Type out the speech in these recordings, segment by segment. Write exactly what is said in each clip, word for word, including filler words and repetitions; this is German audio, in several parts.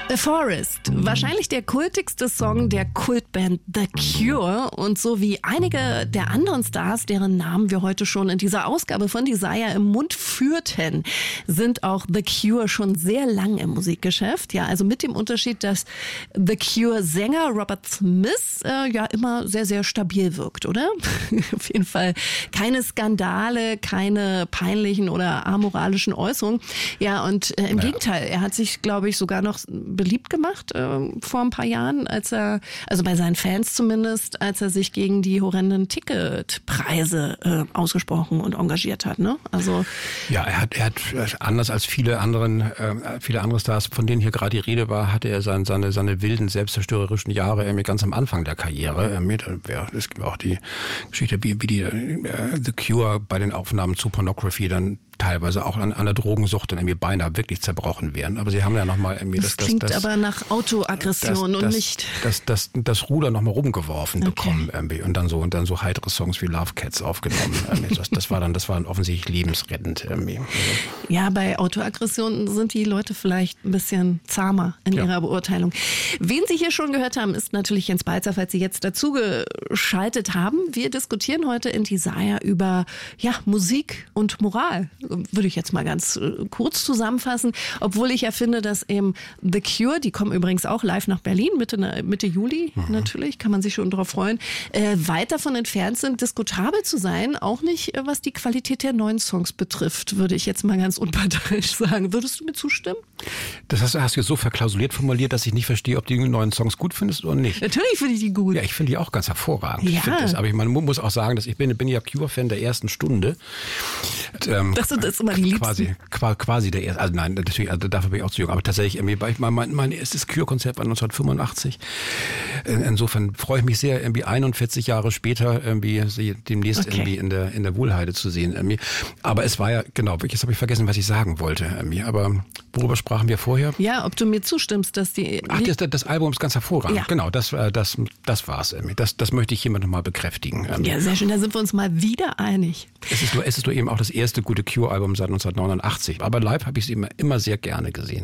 A Forest, wahrscheinlich der kultigste Song der Kultband The Cure und so wie einige der anderen Stars, deren Namen wir heute schon in dieser Ausgabe von Desire im Mund führten, sind auch The Cure schon sehr lang im Musikgeschäft. Ja, also mit dem Unterschied, dass The Cure-Sänger Robert Smith äh, ja immer sehr, sehr stabil wirkt, oder? Auf jeden Fall keine Skandale, keine peinlichen oder amoralischen Äußerungen. Ja, und äh, im ja. Gegenteil, er hat sich, glaube ich, sogar noch beliebt gemacht äh, vor ein paar Jahren, als er, also bei seinen Fans zumindest, als er sich gegen die horrenden Ticketpreise äh, ausgesprochen und engagiert hat, ne? Also ja, er hat, er hat anders als viele anderen, äh, viele andere Stars, von denen hier gerade die Rede war, hatte er seine seine, seine wilden selbstzerstörerischen Jahre äh, ganz am Anfang der Karriere. Äh, mit, äh, es gibt auch die Geschichte, wie, wie die äh, The Cure bei den Aufnahmen zu Pornography dann teilweise auch an, an der Drogensucht dann irgendwie beinahe wirklich zerbrochen wären. Aber sie haben ja nochmal irgendwie das, das, klingt das, das aber nach Autoaggression das, und das, nicht das, das, das, das Ruder nochmal rumgeworfen okay. bekommen irgendwie und dann so und dann so heitere Songs wie Love Cats aufgenommen. das, das war dann das war dann offensichtlich lebensrettend irgendwie. Ja, bei Autoaggressionen sind die Leute vielleicht ein bisschen zahmer in ja. ihrer Beurteilung. Wen Sie hier schon gehört haben, ist natürlich Jens Balzer, falls Sie jetzt dazugeschaltet haben. Wir diskutieren heute in Desire über ja, Musik und Moral, würde ich jetzt mal ganz kurz zusammenfassen, obwohl ich ja finde, dass eben The Cure, die kommen übrigens auch live nach Berlin, Mitte, Mitte Juli mhm. natürlich, kann man sich schon darauf freuen, äh, weit davon entfernt sind, diskutabel zu sein, auch nicht, äh, was die Qualität der neuen Songs betrifft, würde ich jetzt mal ganz unparteiisch sagen. Würdest du mir zustimmen? Das hast, hast du jetzt so verklausuliert formuliert, dass ich nicht verstehe, ob du die neuen Songs gut findest oder nicht. Natürlich finde ich die gut. Ja, ich finde die auch ganz hervorragend. Ja. Ich finde das, aber ich, man muss auch sagen, dass ich bin, bin ja Cure-Fan der ersten Stunde. Und, ähm, das sind das immer die Quasi, quasi der erste, also nein, natürlich, also dafür bin ich auch zu jung, aber tatsächlich, mein, mein, mein erstes Cure-Konzert war neunzehnhundertfünfundachtzig. Insofern freue ich mich sehr, irgendwie einundvierzig Jahre später irgendwie sie demnächst okay. irgendwie in der in der Wohlheide zu sehen. Irgendwie. Aber es war ja, genau, jetzt habe ich vergessen, was ich sagen wollte. Irgendwie. Aber worüber sprachen wir vorher? Ja, ob du mir zustimmst, dass die... Ach, das, das Album ist ganz hervorragend. Ja. Genau, das, das, das war's. Irgendwie. Das, das möchte ich hiermit nochmal bekräftigen. Irgendwie. Ja, sehr schön, da sind wir uns mal wieder einig. Es ist nur, es ist nur eben auch das erste gute Cure-Album seit neunzehnhundertneunundachtzig. Aber live habe ich sie immer, immer sehr gerne gesehen.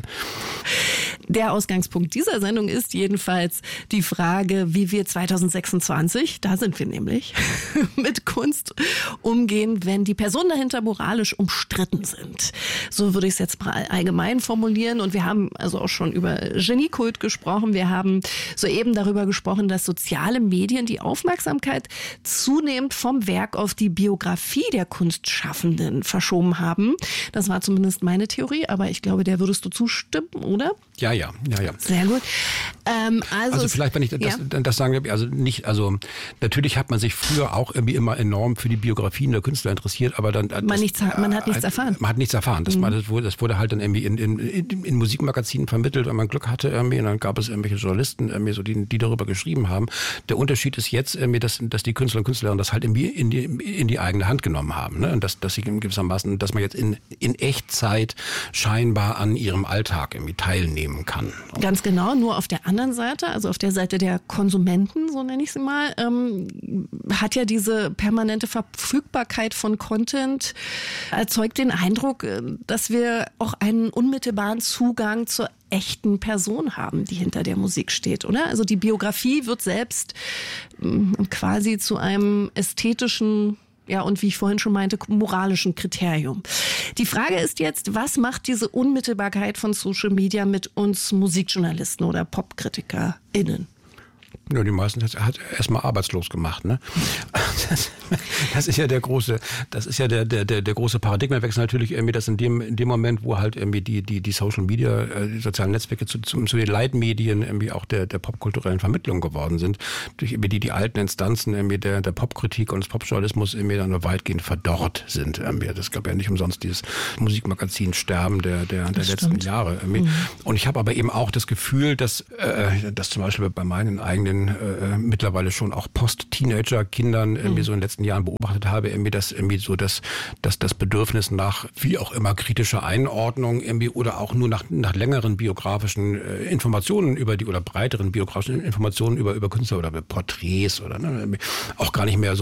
Der Ausgangspunkt dieser Sendung ist jedenfalls die Frage, wie wir zweitausendsechsundzwanzig, da sind wir nämlich, mit Kunst umgehen, wenn die Personen dahinter moralisch umstritten sind. So würde ich es jetzt mal allgemein formulieren. Und wir haben also auch schon über Geniekult gesprochen. Wir haben soeben darüber gesprochen, dass soziale Medien die Aufmerksamkeit zunehmend vom Werk auf die Biografie der Kunstschaffenden verschoben haben. Das war zumindest meine Theorie, aber ich glaube, der würdest du zustimmen, oder? Ja, ja, ja, ja. Sehr gut. Ähm, also, also vielleicht, wenn ich das, ja. das, das sagen will, also nicht, also natürlich hat man sich früher auch irgendwie immer enorm für die Biografien der Künstler interessiert, aber dann... Man, das, nichts, man hat nichts erfahren. Man hat nichts erfahren. Das, mhm. war, das, wurde, das wurde halt dann irgendwie in, in, in, in Musikmagazinen vermittelt, wenn man Glück hatte irgendwie, und dann gab es irgendwelche Journalisten, irgendwie so, die, die darüber geschrieben haben. Der Unterschied ist jetzt irgendwie, dass, dass die Künstler und Künstlerinnen das halt irgendwie in die, in die eigene Hand genommen haben, ne? Und dass, dass sie gewissermaßen, dass man jetzt in, in Echtzeit scheinbar an ihrem Alltag irgendwie teilnehmen kann. Ganz genau, nur auf der anderen Seite, also auf der Seite der Konsumenten, so nenne ich sie mal, ähm, hat ja diese permanente Verfügbarkeit von Content erzeugt den Eindruck, dass wir auch einen unmittelbaren Zugang zur echten Person haben, die hinter der Musik steht, oder? Also die Biografie wird selbst ähm, quasi zu einem ästhetischen, ja, und wie ich vorhin schon meinte, moralischen Kriterium. Die Frage ist jetzt, was macht diese Unmittelbarkeit von Social Media mit uns Musikjournalisten oder PopkritikerInnen? Ja, die meisten hat erstmal arbeitslos gemacht, ne? Das, das ist ja der große, das ist ja der der der, der große Paradigmenwechsel natürlich irgendwie, dass in dem in dem Moment, wo halt irgendwie die die die Social Media, die sozialen Netzwerke zu zu, zu den Leitmedien irgendwie auch der der popkulturellen Vermittlung geworden sind, durch irgendwie die die alten Instanzen irgendwie der der Popkritik und des Popjournalismus irgendwie dann nur weitgehend verdorrt sind irgendwie. Das gab ja nicht umsonst dieses Musikmagazin Sterben der der der letzten Jahre irgendwie. Mhm. Und ich habe aber eben auch das Gefühl, dass äh, dass zum Beispiel bei meinen eigenen äh, mittlerweile schon auch Post-Teenager-Kindern irgendwie so in den letzten Jahren beobachtet habe, irgendwie dass irgendwie so das, das, das Bedürfnis nach wie auch immer kritischer Einordnung irgendwie oder auch nur nach, nach längeren biografischen äh, Informationen über die oder breiteren biografischen Informationen über, über Künstler oder über Porträts oder ne, auch gar nicht mehr so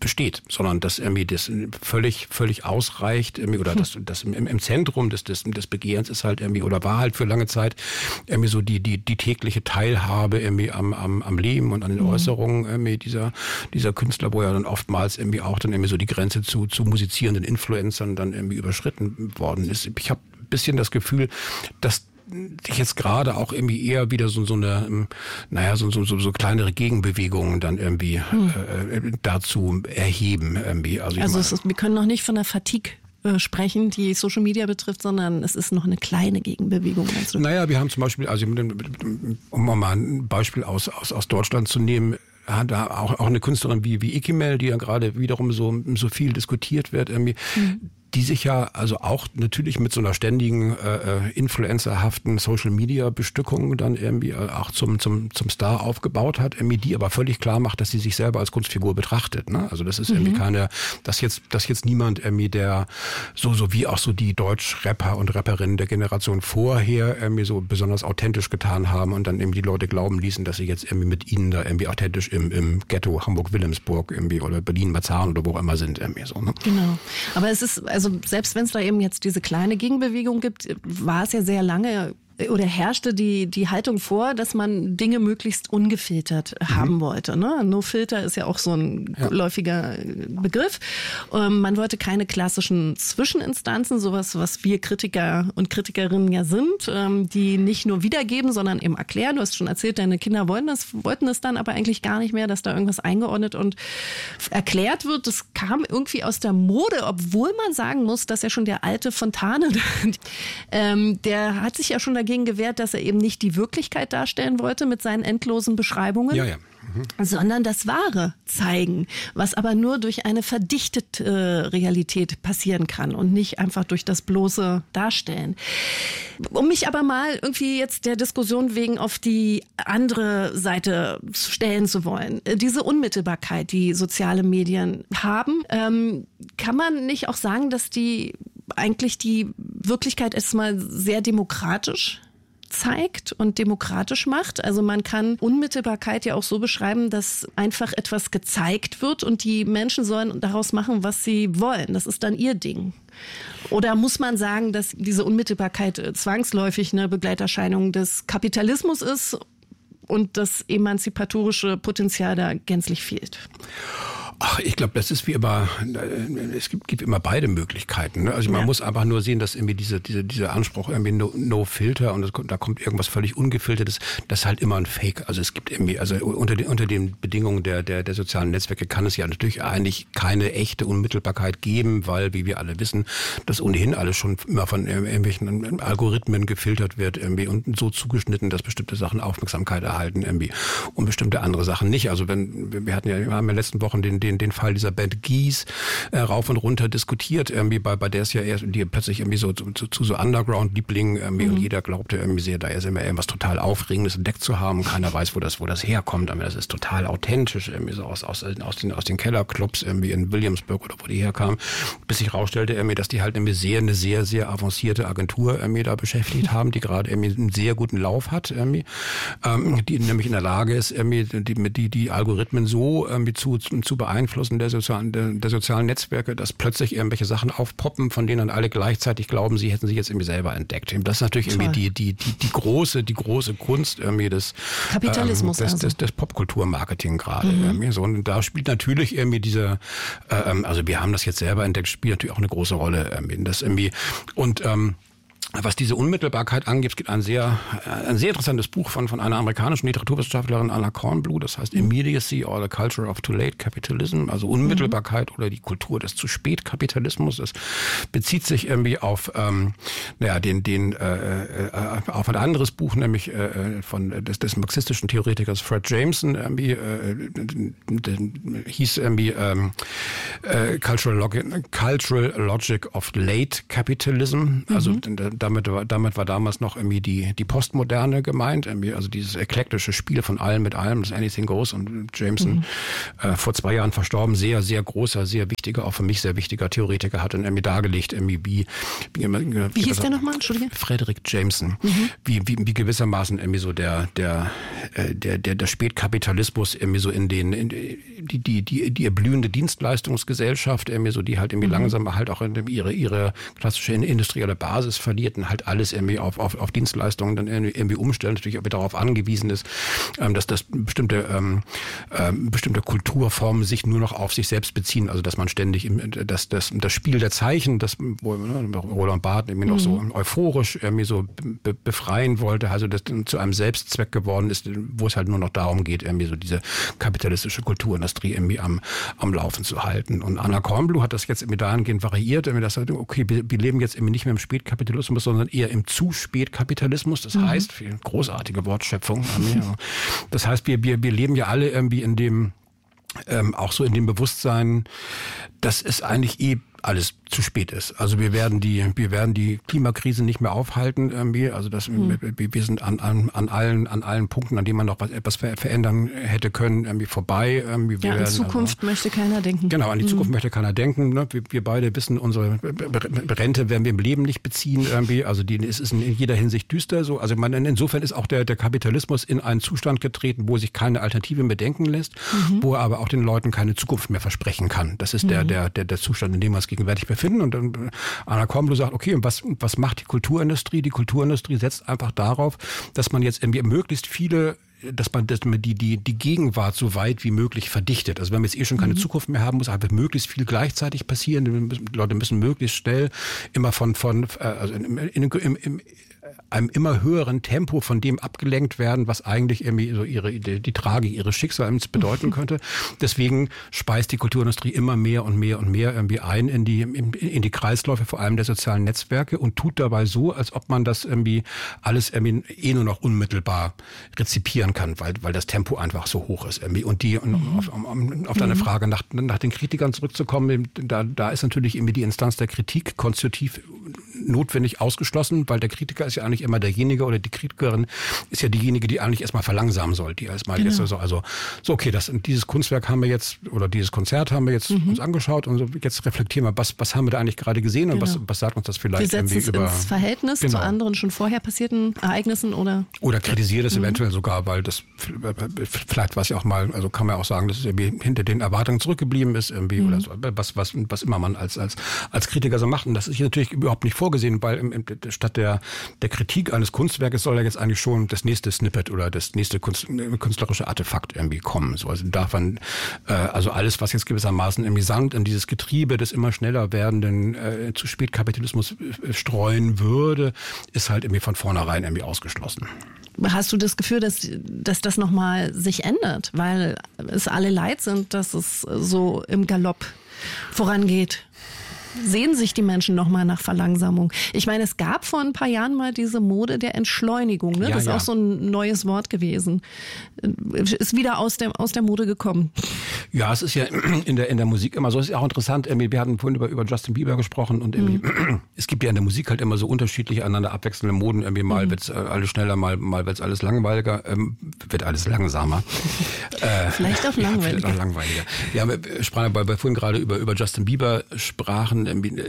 besteht, sondern dass irgendwie das völlig, völlig ausreicht, irgendwie, oder das, das im, im Zentrum des, des, des Begehrens ist halt irgendwie, oder war halt für lange Zeit irgendwie so die, die, die tägliche Teilhabe irgendwie am, am, am Leben und an den Äußerungen irgendwie dieser, dieser Künstler, wo ja dann oftmals irgendwie auch dann irgendwie so die Grenze zu, zu musizierenden Influencern dann irgendwie überschritten worden ist. Ich habe ein bisschen das Gefühl, dass sich jetzt gerade auch irgendwie eher wieder so, so eine, naja, so, so, so, so kleinere Gegenbewegungen dann irgendwie hm. äh, dazu erheben. Irgendwie. Also, also es ist, wir können noch nicht von der Fatigue sprechen, die Social Media betrifft, sondern es ist noch eine kleine Gegenbewegung. Meinst du? Naja, wir haben zum Beispiel, also um mal ein Beispiel aus, aus, aus Deutschland zu nehmen, hat da auch, auch eine Künstlerin wie, wie Ikimel, die ja gerade wiederum so, so viel diskutiert wird, irgendwie, mhm. die sich ja also auch natürlich mit so einer ständigen äh, influencerhaften Social-Media-Bestückung dann irgendwie auch zum zum zum Star aufgebaut hat, irgendwie die aber völlig klar macht, dass sie sich selber als Kunstfigur betrachtet. Ne? Also das ist mhm. irgendwie keine, dass jetzt dass jetzt niemand irgendwie der so so wie auch so die Deutsch-Rapper und Rapperinnen der Generation vorher irgendwie so besonders authentisch getan haben und dann irgendwie die Leute glauben ließen, dass sie jetzt irgendwie mit ihnen da irgendwie authentisch im im Ghetto Hamburg-Wilhelmsburg irgendwie oder Berlin-Marzahn oder wo auch immer sind irgendwie so. Ne? Genau. Aber es ist also Also selbst wenn es da eben jetzt diese kleine Gegenbewegung gibt, war es ja sehr lange oder herrschte die, die Haltung vor, dass man Dinge möglichst ungefiltert mhm. haben wollte. Ne? No Filter ist ja auch so ein ja. läufiger Begriff. Ähm, man wollte keine klassischen Zwischeninstanzen, sowas, was wir Kritiker und Kritikerinnen ja sind, ähm, die nicht nur wiedergeben, sondern eben erklären. Du hast schon erzählt, deine Kinder wollten das, wollten es dann aber eigentlich gar nicht mehr, dass da irgendwas eingeordnet und erklärt wird. Das kam irgendwie aus der Mode, obwohl man sagen muss, dass ja schon der alte Fontane, ähm, der hat sich ja schon dagegen gewehrt, dass er eben nicht die Wirklichkeit darstellen wollte mit seinen endlosen Beschreibungen, ja, ja. Mhm. sondern das Wahre zeigen, was aber nur durch eine verdichtete äh, Realität passieren kann und nicht einfach durch das bloße Darstellen. Um mich aber mal irgendwie jetzt der Diskussion wegen auf die andere Seite stellen zu wollen, diese Unmittelbarkeit, die soziale Medien haben, ähm, kann man nicht auch sagen, dass die eigentlich die Wirklichkeit erstmal sehr demokratisch zeigt und demokratisch macht. Also man kann Unmittelbarkeit ja auch so beschreiben, dass einfach etwas gezeigt wird und die Menschen sollen daraus machen, was sie wollen. Das ist dann ihr Ding. Oder muss man sagen, dass diese Unmittelbarkeit zwangsläufig eine Begleiterscheinung des Kapitalismus ist und das emanzipatorische Potenzial da gänzlich fehlt? Ach, ich glaube, das ist wie immer, es gibt, gibt immer beide Möglichkeiten. Ne? Also man ja. muss einfach nur sehen, dass irgendwie diese, diese, dieser Anspruch irgendwie no, no Filter und das, da kommt irgendwas völlig Ungefiltertes, das ist halt immer ein Fake. Also es gibt irgendwie, also unter den, unter den Bedingungen der, der, der sozialen Netzwerke kann es ja natürlich eigentlich keine echte Unmittelbarkeit geben, weil, wie wir alle wissen, das ohnehin alles schon immer von irgendwelchen Algorithmen gefiltert wird irgendwie und so zugeschnitten, dass bestimmte Sachen Aufmerksamkeit erhalten irgendwie und bestimmte andere Sachen nicht. Also wenn, wir hatten ja, wir haben ja in den letzten Wochen den, den den Fall dieser Band Geese äh, rauf und runter diskutiert, irgendwie bei, bei der es ja erst die plötzlich irgendwie so zu, zu so Underground-Lieblingen irgendwie mhm. und jeder glaubte irgendwie sehr, da ist immer irgendwas total Aufregendes entdeckt zu haben. Keiner weiß, wo das, wo das herkommt, aber das ist total authentisch, irgendwie so aus, aus, aus den, aus den Kellerclubs irgendwie in Williamsburg oder wo die herkamen, bis sich rausstellte irgendwie, dass die halt irgendwie sehr, eine sehr, sehr avancierte Agentur irgendwie da beschäftigt haben, die gerade irgendwie einen sehr guten Lauf hat, irgendwie, ähm, die nämlich in der Lage ist, irgendwie die, die, die Algorithmen so irgendwie zu, zu beeinflussen, Einflussen der sozialen, der, der sozialen Netzwerke, dass plötzlich irgendwelche Sachen aufpoppen, von denen dann alle gleichzeitig glauben, sie hätten sich jetzt irgendwie selber entdeckt. Das ist natürlich Toll. irgendwie die, die, die, die große, die große Kunst irgendwie des Kapitalismus, ähm, des, also. des, des Popkulturmarketing gerade. Mhm. Irgendwie so. Und da spielt natürlich irgendwie diese, ähm, also wir haben das jetzt selber entdeckt, spielt natürlich auch eine große Rolle. Irgendwie. Das irgendwie und ähm, was diese Unmittelbarkeit angeht, es gibt ein sehr, ein sehr interessantes Buch von, von einer amerikanischen Literaturwissenschaftlerin, Anna Kornbluh, das heißt Immediacy or the Culture of Too Late Capitalism, also Unmittelbarkeit mhm. oder die Kultur des zu spät Kapitalismus. Das bezieht sich irgendwie auf, ähm, naja, den, den, äh, auf ein anderes Buch, nämlich äh, von des, des marxistischen Theoretikers Fred Jameson, irgendwie, äh, hieß irgendwie ähm, äh, Cultural Logic, Cultural Logic of Late Capitalism, also mhm. damit, damit war damals noch irgendwie die, die Postmoderne gemeint, irgendwie, also dieses eklektische Spiel von allem mit allem, das Anything Goes, und Jameson, mhm. äh, vor zwei Jahren verstorben, sehr, sehr großer, sehr wichtiger, auch für mich sehr wichtiger Theoretiker, hat dann irgendwie dargelegt, irgendwie wie, wie, wie, wie hieß der nochmal, Entschuldige? Frederick Jameson, mhm. wie, wie, wie gewissermaßen irgendwie so der, der, der, der, der Spätkapitalismus irgendwie so in den, in die, die, die, die erblühende Dienstleistungsgesellschaft irgendwie so, die halt irgendwie mhm. langsam halt auch in ihre, ihre klassische industrielle Basis verliert und halt alles irgendwie auf, auf, auf Dienstleistungen dann irgendwie, irgendwie umstellen, natürlich auch wieder darauf angewiesen ist, ähm, dass das bestimmte, ähm, ähm, bestimmte Kulturformen sich nur noch auf sich selbst beziehen, also dass man ständig im, das, das, das Spiel der Zeichen, das, wo ne, Roland Barthes irgendwie mhm. noch so euphorisch irgendwie so be, befreien wollte, also das zu einem Selbstzweck geworden ist, wo es halt nur noch darum geht, irgendwie so diese kapitalistische Kulturindustrie irgendwie am, am Laufen zu halten. Und Anna Kornbluh hat das jetzt irgendwie dahingehend variiert, irgendwie das, okay, wir, wir leben jetzt irgendwie nicht mehr im Spätkapitalismus, sondern eher im Zu-Spätkapitalismus. Das mhm. heißt, großartige Wortschöpfung. Das heißt, wir, wir, wir leben ja alle irgendwie in dem, ähm, auch so in dem Bewusstsein, dass es eigentlich eh alles zu spät ist. Also wir werden die, wir werden die Klimakrise nicht mehr aufhalten irgendwie. Also das, mhm. wir, wir sind an, an, an allen, an allen Punkten, an denen man noch was, etwas verändern hätte können, irgendwie vorbei. Irgendwie. Ja, an werden, Zukunft also, möchte keiner denken. Genau, an die mhm. Zukunft möchte keiner denken. Ne? Wir, wir beide wissen, unsere Rente werden wir im Leben nicht beziehen irgendwie. Also die, es ist in jeder Hinsicht düster so. Also man, insofern ist auch der, der Kapitalismus in einen Zustand getreten, wo sich keine Alternative mehr denken lässt, mhm. wo er aber auch den Leuten keine Zukunft mehr versprechen kann. Das ist mhm. der, der, der, der Zustand, in dem wir uns gegenwärtig befinden. Und dann Anna Kornbluh sagt, okay, und was, was macht die Kulturindustrie? Die Kulturindustrie setzt einfach darauf, dass man jetzt irgendwie möglichst viele, dass man, dass man die, die, die Gegenwart so weit wie möglich verdichtet. Also wenn wir jetzt eh schon keine mhm. Zukunft mehr haben, muss einfach möglichst viel gleichzeitig passieren. Die Leute müssen möglichst schnell immer von, von, also in, in, im, im, einem immer höheren Tempo von dem abgelenkt werden, was eigentlich irgendwie so ihre die, die Tragik ihres Schicksals bedeuten könnte. Deswegen speist die Kulturindustrie immer mehr und mehr und mehr irgendwie ein in die in, in die Kreisläufe, vor allem der sozialen Netzwerke, und tut dabei so, als ob man das irgendwie alles irgendwie eh nur noch unmittelbar rezipieren kann, weil weil das Tempo einfach so hoch ist irgendwie. Und die und mhm. auf, auf, auf deine Frage nach nach den Kritikern zurückzukommen, da da ist natürlich irgendwie die Instanz der Kritik konstitutiv notwendig ausgeschlossen, weil der Kritiker ist ja eigentlich immer derjenige, oder die Kritikerin ist ja diejenige, die eigentlich erstmal verlangsamen soll, die erstmal genau. jetzt also, also so okay, das dieses Kunstwerk haben wir jetzt, oder dieses Konzert haben wir jetzt mhm. uns angeschaut, und so, jetzt reflektieren wir, was was haben wir da eigentlich gerade gesehen, und genau. was was sagt uns das vielleicht wir irgendwie es über ins Verhältnis genau. zu anderen schon vorher passierten Ereignissen, oder oder kritisiert es mhm. eventuell sogar, weil das vielleicht was ja auch mal, also kann man ja auch sagen, dass es irgendwie hinter den Erwartungen zurückgeblieben ist irgendwie mhm. oder so, was was was immer man als als als Kritiker so macht, und das ist hier natürlich überhaupt nicht vorgesehen, weil im, im, statt der der Kritik eines Kunstwerkes soll ja jetzt eigentlich schon das nächste Snippet oder das nächste Kunst, künstlerische Artefakt irgendwie kommen. So, also darf man, äh, also alles, was jetzt gewissermaßen irgendwie Sand in dieses Getriebe des immer schneller werdenden äh, zu Spätkapitalismus äh, streuen würde, ist halt irgendwie von vornherein irgendwie ausgeschlossen. Hast du das Gefühl, dass, dass das nochmal sich ändert, weil es alle leid sind, dass es so im Galopp vorangeht? Sehen sich die Menschen noch mal nach Verlangsamung? Ich meine, es gab vor ein paar Jahren mal diese Mode der Entschleunigung. Ne? Ja, das ist ja. auch so ein neues Wort gewesen. Ist wieder aus der, aus der Mode gekommen. Ja, es ist ja in der, in der Musik immer so. Es ist auch interessant. Wir hatten vorhin über, über Justin Bieber gesprochen, und mhm. es gibt ja in der Musik halt immer so unterschiedliche, einander abwechselnde Moden. Irgendwie mal mhm. wird's alles schneller, mal, mal wird's alles langweiliger, ähm, wird alles langsamer. äh, vielleicht auch langweiliger. Ja, vielleicht auch langweiliger. Ja, wir sprachen, weil wir vorhin gerade über, über Justin Bieber sprachen.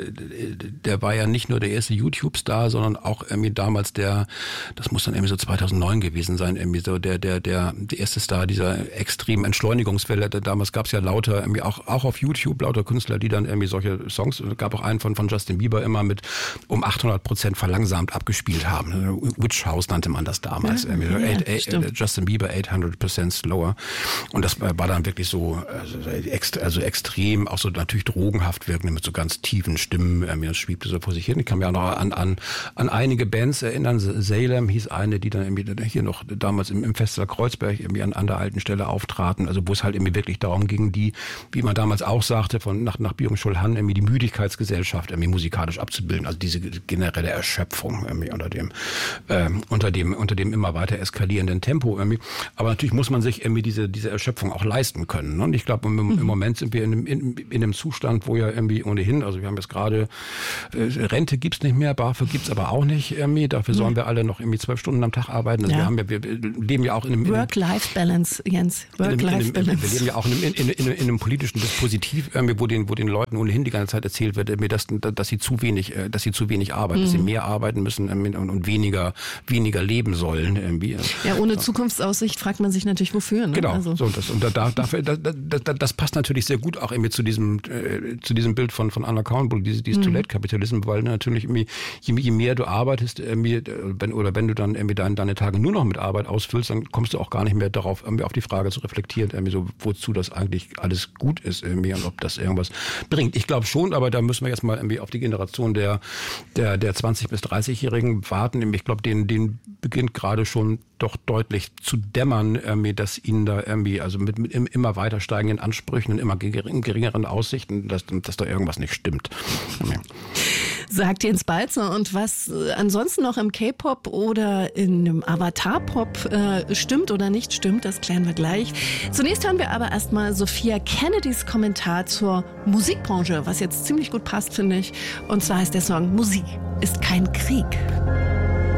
Der war ja nicht nur der erste YouTube-Star, sondern auch irgendwie damals der, das muss dann irgendwie so zweitausendneun gewesen sein, irgendwie so der, der, der, der erste Star dieser extremen Entschleunigungswelle. Damals gab es ja lauter, irgendwie auch, auch auf YouTube, lauter Künstler, die dann irgendwie solche Songs, es gab auch einen von, von Justin Bieber immer mit um achthundert Prozent verlangsamt abgespielt haben. Witch House nannte man das damals. Ja, ja, eight, eight, Justin Bieber achthundert Prozent slower. Und das war dann wirklich so, also, ext, also extrem, auch so natürlich drogenhaft wirkend, mit so ganz tiefen Stimmen, äh, das schwebte so vor sich hin. Ich kann mich auch noch an, an, an einige Bands erinnern. Salem hieß eine, die dann irgendwie hier noch damals im, im Festsaal Kreuzberg irgendwie an, an der alten Stelle auftraten, also wo es halt irgendwie wirklich darum ging, die, wie man damals auch sagte, von nach, nach Byung-Chul Han, irgendwie die Müdigkeitsgesellschaft irgendwie musikalisch abzubilden, also diese generelle Erschöpfung irgendwie unter dem, äh, unter dem, unter dem immer weiter eskalierenden Tempo irgendwie. Aber natürlich muss man sich irgendwie diese, diese Erschöpfung auch leisten können. Ne? Und ich glaube, im, im Moment sind wir in, in, in einem Zustand, wo ja irgendwie ohnehin, also Also wir haben jetzt gerade, äh, Rente gibt's nicht mehr, BAföG gibt's aber auch nicht irgendwie. Dafür sollen wir alle noch irgendwie zwölf Stunden am Tag arbeiten. Also Ja. wir haben ja, wir leben ja auch in einem... Work-Life-Balance, Jens. In einem, in einem, Work-Life-Balance. wir leben ja auch in einem, in, in, in, in einem politischen Dispositiv, irgendwie, wo den, wo den Leuten ohnehin die ganze Zeit erzählt wird, irgendwie, dass, dass sie zu wenig, äh, dass sie zu wenig arbeiten, Mhm. dass sie mehr arbeiten müssen irgendwie, und, und weniger, weniger leben sollen. Irgendwie. Ja, ohne Zukunftsaussicht fragt man sich natürlich, wofür. Ne? Genau, Also. so, das, und da, da, dafür, da, da, da, das passt natürlich sehr gut auch irgendwie zu diesem, äh, zu diesem Bild von, von Unaccountable, dieses, dieses Mhm. Too-Late-Kapitalismus, weil natürlich irgendwie, je, je mehr du arbeitest, irgendwie, wenn, oder wenn du dann irgendwie deine, deine Tage nur noch mit Arbeit ausfüllst, dann kommst du auch gar nicht mehr darauf, irgendwie auf die Frage zu reflektieren, irgendwie so, wozu das eigentlich alles gut ist irgendwie und ob das irgendwas bringt. Ich glaube schon, aber da müssen wir jetzt mal irgendwie auf die Generation der, der, der zwanzig- bis dreißig-Jährigen warten. Ich glaube, denen, denen beginnt gerade schon doch deutlich zu dämmern, irgendwie, dass ihnen da irgendwie, also mit, mit immer weiter steigenden Ansprüchen und immer gering, geringeren Aussichten, dass, dass da irgendwas nicht stimmt. Sagt Jens Balzer. Und was äh, ansonsten noch im K-Pop oder in dem Avatar-Pop äh, stimmt oder nicht stimmt, das klären wir gleich. Zunächst hören wir aber erstmal Sophia Kennedys Kommentar zur Musikbranche, was jetzt ziemlich gut passt, finde ich. Und zwar heißt der Song "Musik ist kein Krieg".